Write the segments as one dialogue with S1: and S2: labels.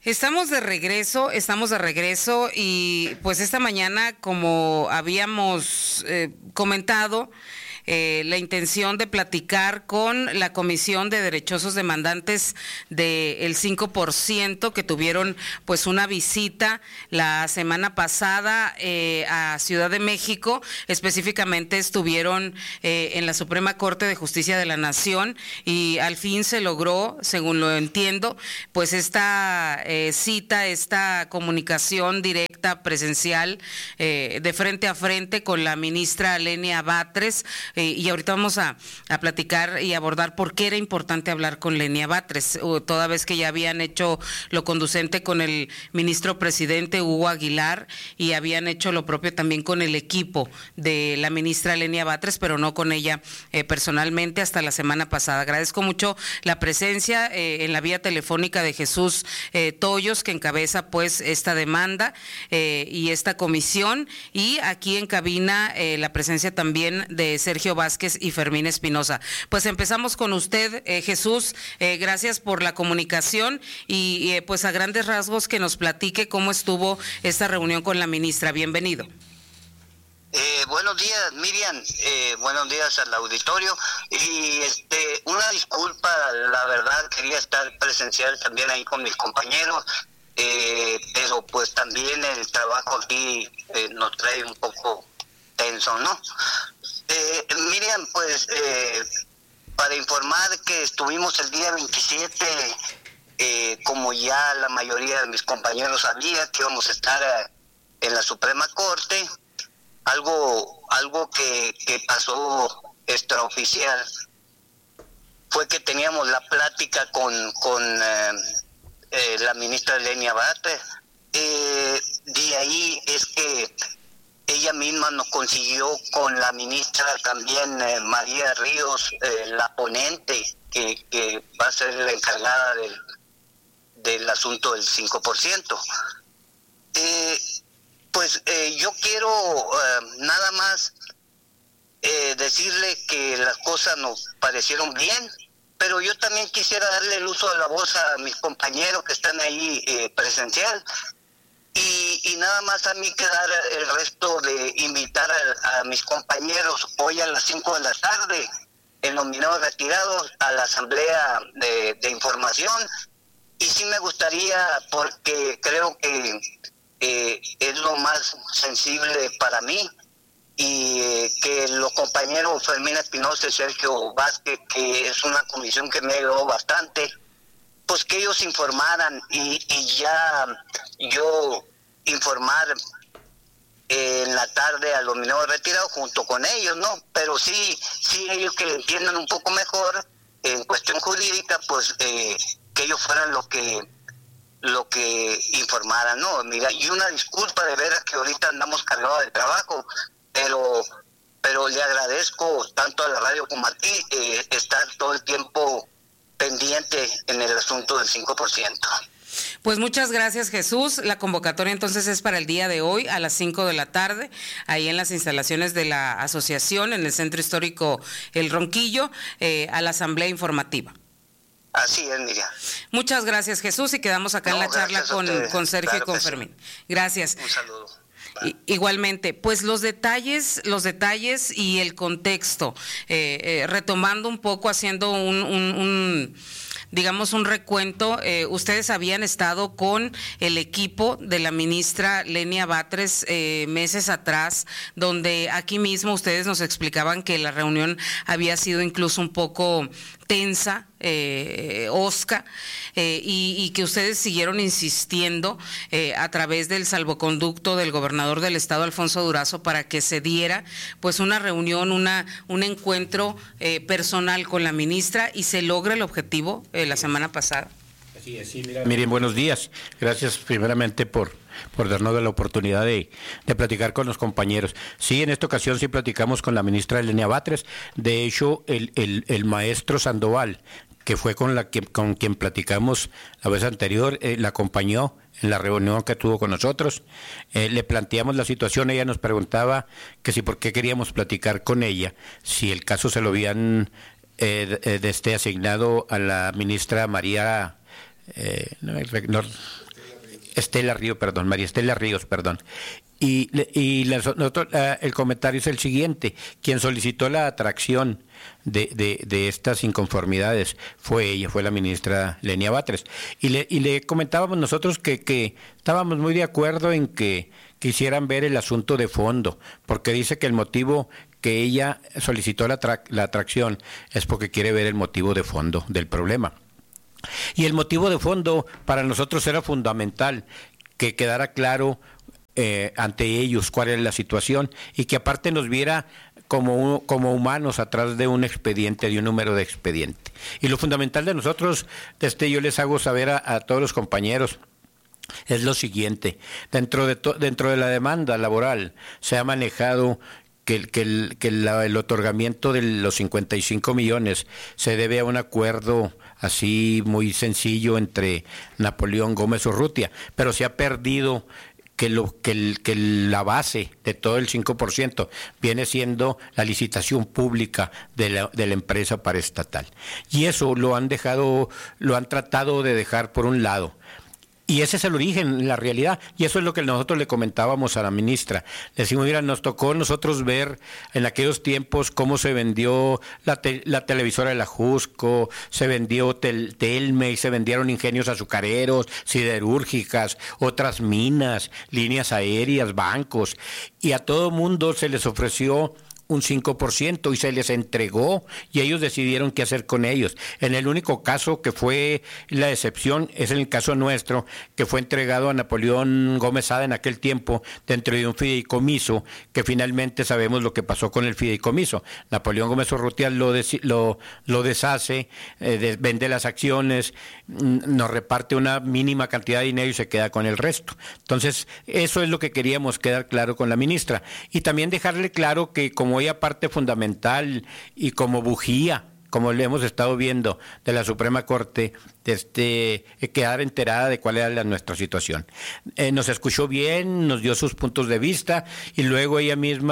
S1: Estamos de regreso y pues esta mañana, como habíamos comentado, la intención de platicar con la Comisión de Derechosos Demandantes del 5% que tuvieron pues una visita la semana pasada a Ciudad de México. Específicamente estuvieron en la Suprema Corte de Justicia de la Nación y al fin se logró, según lo entiendo, pues esta cita, esta comunicación directa, presencial, de frente a frente con la ministra Lenia Batres. Y ahorita vamos a platicar y abordar por qué era importante hablar con Lenia Batres, toda vez que ya habían hecho lo conducente con el ministro presidente Hugo Aguilar y habían hecho lo propio también con el equipo de la ministra Lenia Batres, pero no con ella personalmente hasta la semana pasada. Agradezco mucho la presencia en la vía telefónica de Jesús Toyos, que encabeza pues esta demanda y esta comisión, y aquí en cabina la presencia también de Sergio Vázquez y Fermín Espinosa. Pues empezamos con usted, Jesús, gracias por la comunicación y pues a grandes rasgos que nos platique cómo estuvo esta reunión con la ministra. Bienvenido.
S2: Buenos días, Miriam, buenos días al auditorio y una disculpa, la verdad quería estar presencial también ahí con mis compañeros, pero pues también el trabajo aquí nos trae un poco tenso, ¿no? Miriam, pues para informar que estuvimos el día 27, como ya la mayoría de mis compañeros sabía que íbamos a estar en la Suprema Corte. Algo que pasó extraoficial fue que teníamos la plática con la ministra Lenia Batres. De ahí es que ella misma nos consiguió con la ministra también, María Ríos, la ponente, que va a ser la encargada del asunto del 5%. Yo quiero nada más decirle que las cosas nos parecieron bien, pero yo también quisiera darle el uso de la voz a mis compañeros que están ahí presencial. Y nada más a mí quedar el resto de invitar a mis compañeros hoy a las 5 de la tarde, en los mineros retirados, a la asamblea de información. Y sí me gustaría, porque creo que es lo más sensible para mí, y que los compañeros Fermín Espinosa y Sergio Vázquez, que es una comisión que me ayudó bastante, pues que ellos informaran y ya yo informar en la tarde a los mineros retirados junto con ellos, ¿no? Pero sí ellos que entiendan un poco mejor en cuestión jurídica, pues que ellos fueran lo que informaran, ¿no? Mira, y una disculpa de veras que ahorita andamos cargados de trabajo, pero le agradezco tanto a la radio como a ti estar todo el tiempo pendiente en el asunto del 5%.
S1: Pues muchas gracias, Jesús. La convocatoria entonces es para el día de hoy a las 5 de la tarde, ahí en las instalaciones de la asociación, en el Centro Histórico El Ronquillo, a la asamblea informativa.
S2: Así es, Miriam.
S1: Muchas gracias, Jesús, y quedamos acá en la charla con Sergio, claro, y con Fermín. Sí. Gracias.
S2: Un saludo.
S1: Igualmente, pues los detalles y el contexto, retomando un poco, haciendo digamos un recuento, ustedes habían estado con el equipo de la ministra Lenia Batres meses atrás, donde aquí mismo ustedes nos explicaban que la reunión había sido incluso un poco tensa, osca, y que ustedes siguieron insistiendo a través del salvoconducto del gobernador del estado, Alfonso Durazo, para que se diera pues una reunión, un encuentro personal con la ministra, y se logra el objetivo la semana pasada.
S3: Así es, sí, miren, buenos días. Gracias primeramente por darnos la oportunidad de platicar con los compañeros. Sí, en esta ocasión sí platicamos con la ministra Lenia Batres. De hecho, el maestro Sandoval, que fue con quien platicamos la vez anterior, la acompañó en la reunión que tuvo con nosotros. Le planteamos la situación, ella nos preguntaba que si por qué queríamos platicar con ella, si el caso se lo habían asignado a la ministra María María Estela Ríos, perdón. El comentario es el siguiente: quien solicitó la atracción de estas inconformidades fue la ministra Lenia Batres. Y le comentábamos nosotros que estábamos muy de acuerdo en que quisieran ver el asunto de fondo, porque dice que el motivo que ella solicitó la atracción es porque quiere ver el motivo de fondo del problema. Y el motivo de fondo para nosotros era fundamental, que quedara claro ante ellos cuál es la situación, y que aparte nos viera como humanos atrás de un expediente, de un número de expediente. Y lo fundamental de nosotros, yo les hago saber a todos los compañeros, es lo siguiente: dentro de la demanda laboral se ha manejado que el otorgamiento de los 55 millones se debe a un acuerdo así muy sencillo entre Napoleón Gómez Urrutia, pero se ha perdido que la base de todo el 5% viene siendo la licitación pública de la empresa paraestatal. Y eso lo han tratado de dejar por un lado. Y ese es el origen, la realidad, y eso es lo que nosotros le comentábamos a la ministra. Le decimos: mira, nos tocó nosotros ver en aquellos tiempos cómo se vendió la televisora de la Jusco, se vendió Telme, se vendieron ingenios azucareros, siderúrgicas, otras minas, líneas aéreas, bancos, y a todo mundo se les ofreció un 5% y se les entregó, y ellos decidieron qué hacer con ellos. En el único caso que fue la excepción es en el caso nuestro, que fue entregado a Napoleón Gómez Sada en aquel tiempo dentro de un fideicomiso, que finalmente sabemos lo que pasó con el fideicomiso. Napoleón Gómez Urrutia lo deshace, vende las acciones, nos reparte una mínima cantidad de dinero y se queda con el resto. Entonces, eso es lo que queríamos quedar claro con la ministra, y también dejarle claro que como ella parte fundamental y como bujía, como le hemos estado viendo, de la Suprema Corte, quedar enterada de cuál era nuestra situación. Nos escuchó bien, nos dio sus puntos de vista, y luego ella misma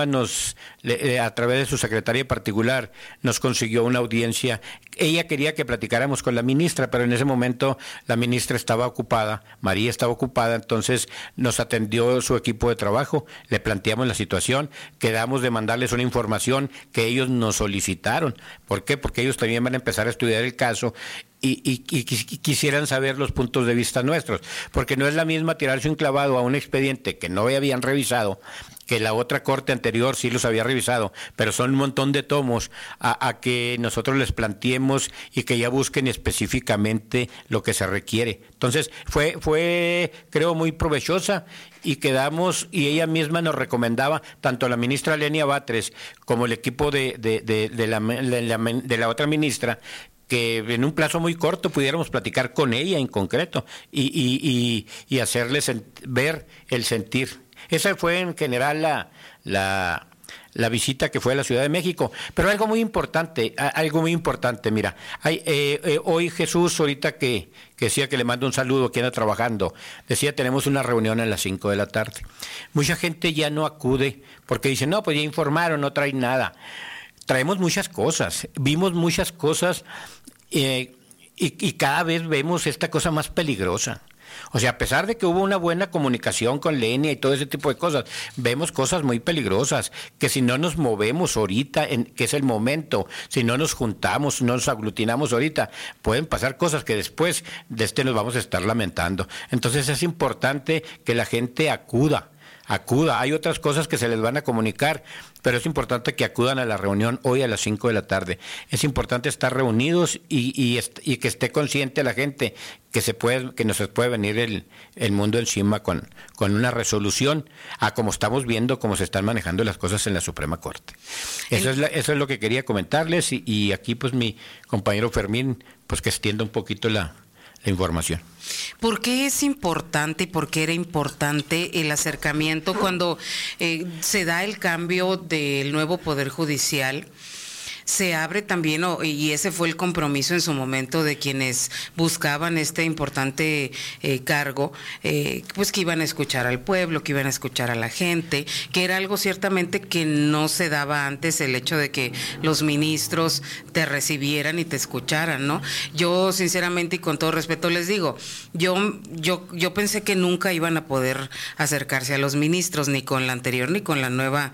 S3: a través de su secretaria particular, nos consiguió una audiencia. Ella quería que platicáramos con la ministra, pero en ese momento la ministra estaba ocupada, María estaba ocupada, entonces nos atendió su equipo de trabajo, le planteamos la situación, quedamos de mandarles una información que ellos nos solicitaron. ¿Por qué? Porque ellos también van a empezar a estudiar el caso y quisieran saber los puntos de vista nuestros, porque no es la misma tirarse un clavado a un expediente que no habían revisado, que la otra corte anterior sí los había revisado, pero son un montón de tomos, a que nosotros les planteemos y que ya busquen específicamente lo que se requiere. Entonces fue creo muy provechosa, y quedamos, y ella misma nos recomendaba, tanto la ministra Lenia Batres como el equipo de la otra ministra, que en un plazo muy corto pudiéramos platicar con ella en concreto y hacerles ver el sentir. Esa fue en general la visita que fue a la Ciudad de México. Pero algo muy importante, mira, hoy Jesús, ahorita que decía que le mando un saludo, que anda trabajando, decía: tenemos una reunión a las 5 de la tarde. Mucha gente ya no acude porque dice: no, pues ya informaron, no traen nada. Traemos muchas cosas, vimos muchas cosas, y cada vez vemos esta cosa más peligrosa. O sea, a pesar de que hubo una buena comunicación con Lenia y todo ese tipo de cosas, vemos cosas muy peligrosas, que si no nos movemos ahorita, que es el momento, si no nos juntamos, no nos aglutinamos ahorita, pueden pasar cosas que después nos vamos a estar lamentando. Entonces es importante que la gente acuda. Hay otras cosas que se les van a comunicar, pero es importante que acudan a la reunión hoy a las 5 de la tarde. Es importante estar reunidos y que esté consciente la gente que nos puede venir el mundo encima con una resolución a como estamos viendo cómo se están manejando las cosas en la Suprema Corte. Eso es lo que quería comentarles, y aquí pues mi compañero Fermín pues que extienda un poquito la información.
S1: ¿Por qué es importante y por qué era importante el acercamiento cuando se da el cambio del nuevo Poder Judicial? se abre también, y ese fue el compromiso en su momento de quienes buscaban este importante cargo, pues que iban a escuchar al pueblo, que iban a escuchar a la gente, que era algo ciertamente que no se daba antes, el hecho de que los ministros te recibieran y te escucharan, ¿no? Yo sinceramente y con todo respeto les digo, yo pensé que nunca iban a poder acercarse a los ministros, ni con la anterior ni con la nueva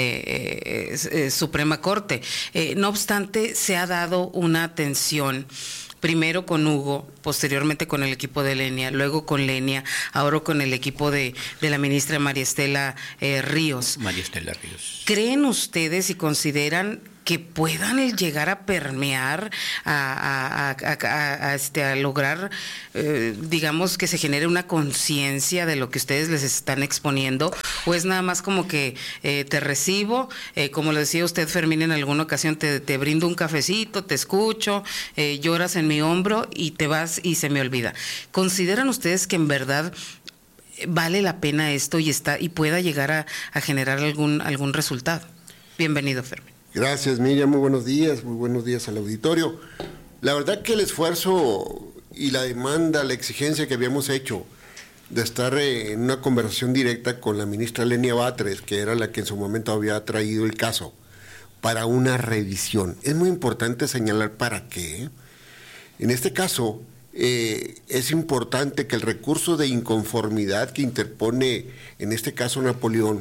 S1: Suprema Corte. No obstante, se ha dado una atención, primero con Hugo, posteriormente con el equipo de Lenia, luego con Lenia, ahora con el equipo de la ministra María Estela Ríos.
S3: María Estela Ríos.
S1: ¿Creen ustedes y consideran que puedan llegar a permear, a lograr, digamos, que se genere una conciencia de lo que ustedes les están exponiendo? ¿O es nada más como que te recibo, como le decía usted, Fermín, en alguna ocasión, te brindo un cafecito, te escucho, lloras en mi hombro y te vas y se me olvida? ¿Consideran ustedes que en verdad vale la pena esto y pueda llegar a generar algún resultado? Bienvenido, Fermín.
S4: Gracias, Miriam, muy buenos días al auditorio. La verdad que el esfuerzo y la demanda, la exigencia que habíamos hecho de estar en una conversación directa con la ministra Lenia Batres, que era la que en su momento había traído el caso, para una revisión. Es muy importante señalar para qué. En este caso, es importante que el recurso de inconformidad que interpone, en este caso Napoleón,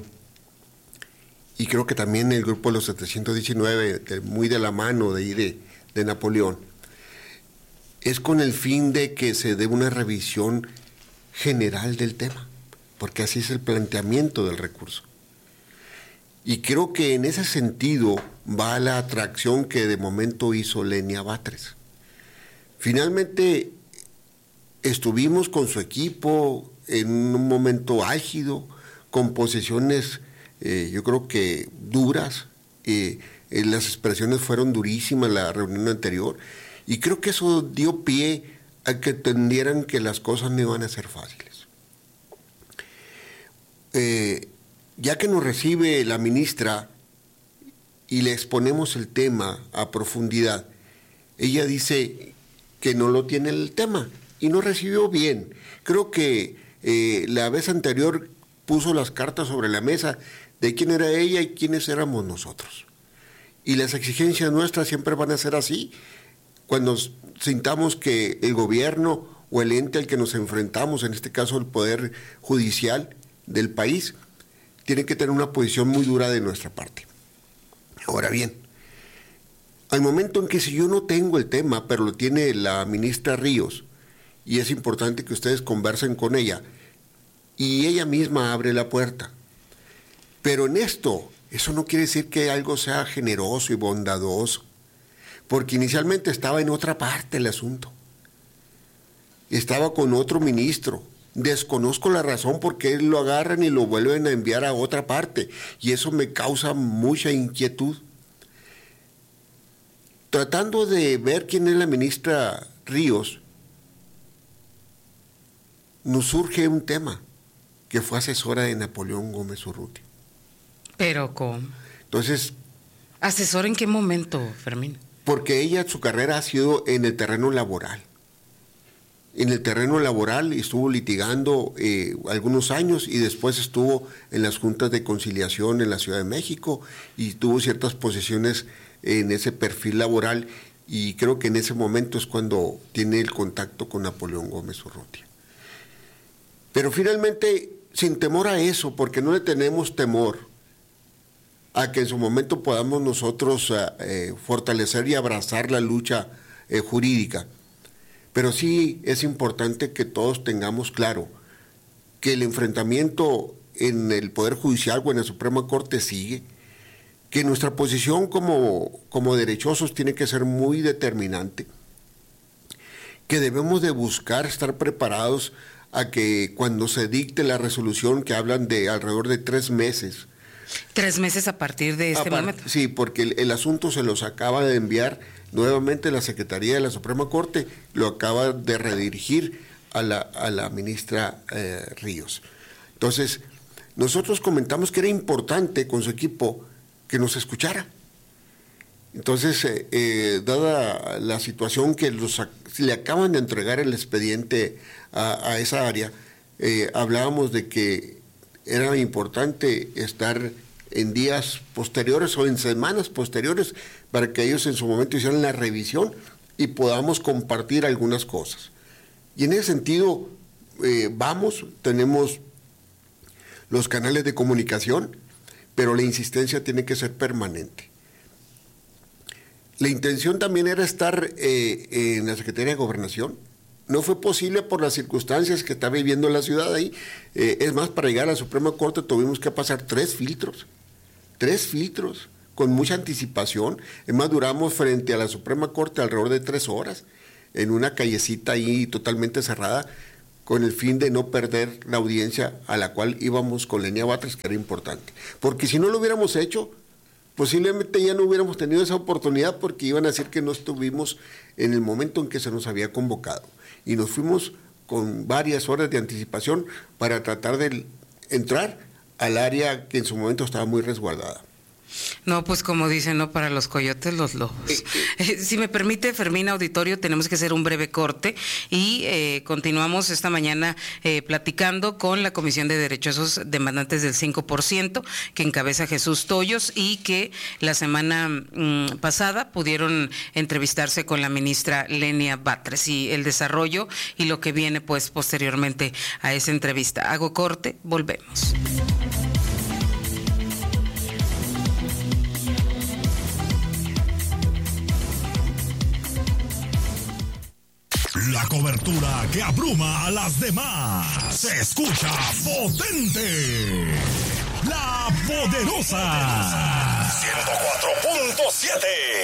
S4: y creo que también el grupo de los 719, muy de la mano de Napoleón, es con el fin de que se dé una revisión general del tema, porque así es el planteamiento del recurso. Y creo que en ese sentido va la atracción que de momento hizo Lenia Batres. Finalmente estuvimos con su equipo en un momento álgido, con posiciones yo creo que duras, las expresiones fueron durísimas la reunión anterior, y creo que eso dio pie a que entendieran que las cosas no iban a ser fáciles. Ya que nos recibe la ministra y le exponemos el tema a profundidad, ella dice que no lo tiene el tema y nos recibió bien. Creo que la vez anterior puso las cartas sobre la mesa de quién era ella y quiénes éramos nosotros. Y las exigencias nuestras siempre van a ser así. Cuando sintamos que el gobierno o el ente al que nos enfrentamos, en este caso el Poder Judicial del país, tiene que tener una posición muy dura de nuestra parte. Ahora bien, al momento en que si yo no tengo el tema, pero lo tiene la ministra Ríos, y es importante que ustedes conversen con ella, y ella misma abre la puerta. Pero en esto, eso no quiere decir que algo sea generoso y bondadoso, porque inicialmente estaba en otra parte el asunto. Estaba con otro ministro. Desconozco la razón por qué lo agarran y lo vuelven a enviar a otra parte, y eso me causa mucha inquietud. Tratando de ver quién es la ministra Ríos, nos surge un tema, que fue asesora de Napoleón Gómez Urrutia.
S1: ¿Pero cómo?
S4: Entonces...
S1: ¿Asesor en qué momento, Fermín?
S4: Porque ella, su carrera ha sido en el terreno laboral. En el terreno laboral estuvo litigando algunos años y después estuvo en las juntas de conciliación en la Ciudad de México y tuvo ciertas posiciones en ese perfil laboral, y creo que en ese momento es cuando tiene el contacto con Napoleón Gómez Urrutia. Pero finalmente, sin temor a eso, porque no le tenemos temor a que en su momento podamos nosotros fortalecer y abrazar la lucha jurídica. Pero sí es importante que todos tengamos claro que el enfrentamiento en el Poder Judicial o en la Suprema Corte sigue, que nuestra posición como derechosos tiene que ser muy determinante, que debemos de buscar estar preparados a que cuando se dicte la resolución, que hablan de alrededor de 3 meses.
S1: 3 meses a partir de este momento.
S4: Sí, porque el asunto se los acaba de enviar nuevamente la Secretaría de la Suprema Corte, lo acaba de redirigir a la ministra Ríos. Entonces, nosotros comentamos que era importante con su equipo que nos escuchara. Entonces, dada la situación que le acaban de entregar el expediente a esa área, hablábamos de que era importante estar en días posteriores o en semanas posteriores para que ellos en su momento hicieran la revisión y podamos compartir algunas cosas. Y en ese sentido, tenemos los canales de comunicación, pero la insistencia tiene que ser permanente. La intención también era estar en la Secretaría de Gobernación. No fue posible por las circunstancias que está viviendo la ciudad ahí. Es más, para llegar a la Suprema Corte tuvimos que pasar 3 filtros, con mucha anticipación. Es más, duramos frente a la Suprema Corte alrededor de 3 horas, en una callecita ahí totalmente cerrada, con el fin de no perder la audiencia a la cual íbamos con Lenia Batres, que era importante. Porque si no lo hubiéramos hecho, posiblemente ya no hubiéramos tenido esa oportunidad, porque iban a decir que no estuvimos en el momento en que se nos había convocado. Y nos fuimos con varias horas de anticipación para tratar de entrar al área que en su momento estaba muy resguardada.
S1: No, pues como dicen, ¿no? Para los coyotes, los lobos. Si me permite, Fermín, auditorio, tenemos que hacer un breve corte y continuamos esta mañana platicando con la Comisión de Derechos Demandantes del 5%, que encabeza Jesús Toyos, y que la semana pasada pudieron entrevistarse con la ministra Lenia Batres, y el desarrollo y lo que viene pues posteriormente a esa entrevista. Hago corte, volvemos.
S5: La cobertura que abruma a las demás. Se escucha potente. La Poderosa. 104.7.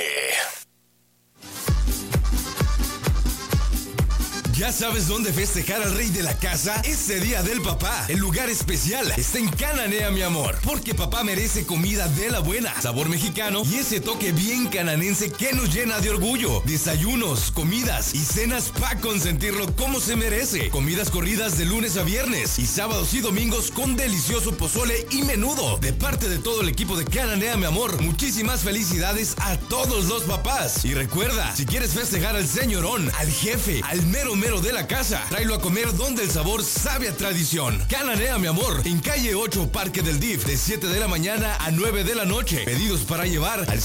S6: ¿Ya sabes dónde festejar al rey de la casa? Este Día del Papá. El lugar especial está en Cananea, mi amor. Porque papá merece comida de la buena, sabor mexicano y ese toque bien cananense que nos llena de orgullo. Desayunos, comidas y cenas para consentirlo como se merece. Comidas corridas de lunes a viernes y sábados y domingos con delicioso pozole y menudo. De parte de todo el equipo de Cananea, mi amor, muchísimas felicidades a todos los papás. Y recuerda, si quieres festejar al señorón, al jefe, al mero de la casa, tráelo a comer donde el sabor sabe a tradición. Cananea, mi amor, en calle 8, Parque del DIF, de 7 de la mañana a 9 de la noche. Pedidos para llevar al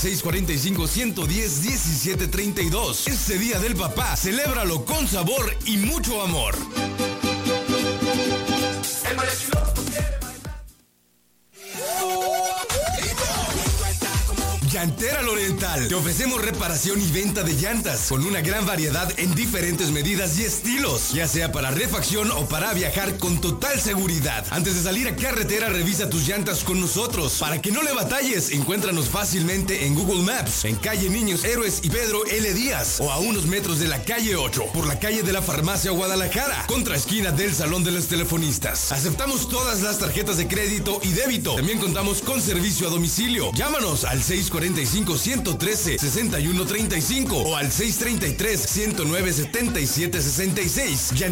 S6: 645-110-1732. Este Día del Papá, celébralo con sabor y mucho amor. Llantera L'Oriental. Te ofrecemos reparación y venta de llantas con una gran variedad en diferentes medidas y estilos, ya sea para refacción o para viajar con total seguridad. Antes de salir a carretera, revisa tus llantas con nosotros. Para que no le batalles, encuéntranos fácilmente en Google Maps, en calle Niños Héroes y Pedro L. Díaz, o a unos metros de la calle 8, por la calle de la Farmacia Guadalajara, contra esquina del Salón de los Telefonistas. Aceptamos todas las tarjetas de crédito y débito. También contamos con servicio a domicilio. Llámanos al 645-113-6135 o al 633-109-7766.